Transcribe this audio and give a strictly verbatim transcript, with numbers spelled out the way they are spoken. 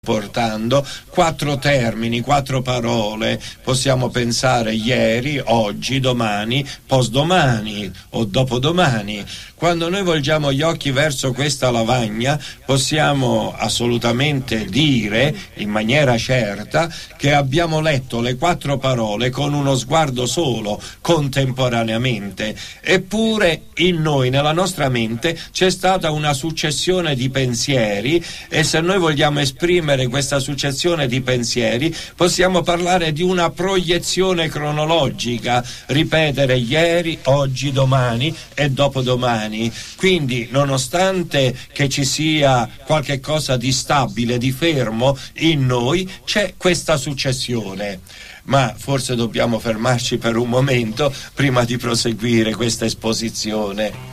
portando quattro termini, quattro parole. Possiamo pensare ieri, oggi, domani, postdomani o dopodomani. Quando noi volgiamo gli occhi verso questa lavagna, possiamo assolutamente dire in maniera certa che abbiamo letto le quattro parole con uno sguardo solo, contemporaneamente. Eppure in noi, nella nostra mente, c'è stata una successione di pensieri, e se noi vogliamo esprimere questa successione di pensieri, possiamo parlare di una proiezione cronologica, ripetere ieri, oggi, domani e dopodomani. Quindi, nonostante che ci sia qualche cosa di stabile, di fermo in noi, c'è questa successione. Ma forse dobbiamo fermarci per un momento prima di proseguire questa esposizione.